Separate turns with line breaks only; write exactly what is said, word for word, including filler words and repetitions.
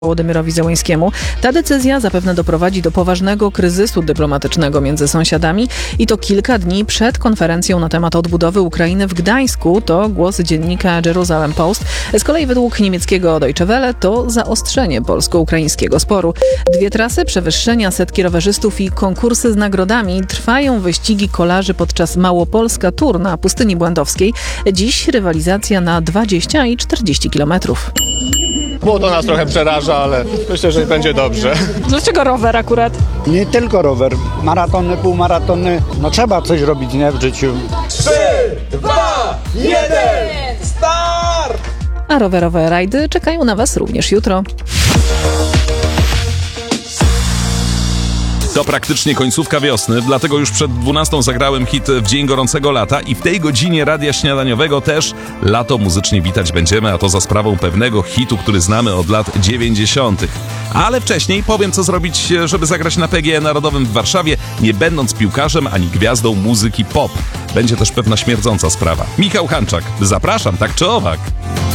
Wołodymyrowi Zełenskiemu. Ta decyzja zapewne doprowadzi do poważnego kryzysu dyplomatycznego między sąsiadami i to kilka dni przed konferencją na temat odbudowy Ukrainy w Gdańsku. To głos dziennika Jerusalem Post. Z kolei według niemieckiego Deutsche Welle to zaostrzenie polsko-ukraińskiego sporu. Dwie trasy, przewyższenia setki rowerzystów i konkursy z nagrodami. Trwają wyścigi kolarzy podczas Małopolska Tour na Pustyni Błędowskiej. Dziś rywalizacja na dwadzieścia i czterdzieści kilometrów.
Bo to nas trochę przeraża, ale myślę, że będzie dobrze.
Dlaczego rower akurat?
Nie tylko rower, maratony, półmaratony, no trzeba coś robić, nie, w życiu.
trzy, dwa, jeden, start!
A rowerowe rajdy czekają na Was również jutro.
To praktycznie końcówka wiosny, dlatego już przed dwunastą zagrałem hit W dzień gorącego lata i w tej godzinie radia śniadaniowego też lato muzycznie witać będziemy, a to za sprawą pewnego hitu, który znamy od lat dziewięćdziesiątych. Ale wcześniej powiem, co zrobić, żeby zagrać na P G E Narodowym w Warszawie, nie będąc piłkarzem ani gwiazdą muzyki pop. Będzie też pewna śmierdząca sprawa. Michał Hanczak, zapraszam, tak czy owak.